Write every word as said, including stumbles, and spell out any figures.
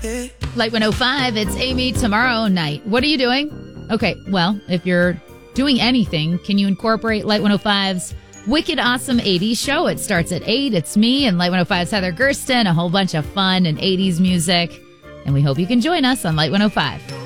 Light one oh five, it's Amy tomorrow night. What are you doing? Okay, well, if you're doing anything, can you incorporate Light one oh five's Wicked Awesome eighties show? It starts at eight. It's me and Light one oh five's Heather Gersten, a whole bunch of fun and eighties music. And we hope you can join us on Light one oh five.